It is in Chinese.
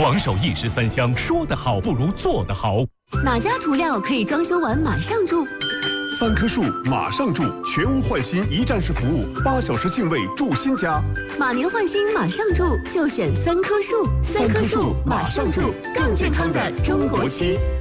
王守义13香，说得好不如做得好。 哪家涂料可以装修完马上住 ？3棵树马上住，全屋换新一站式服务，8小时净位住新家。 马年换新马上住，就选3棵树。3棵树马上住，更健康的中国区。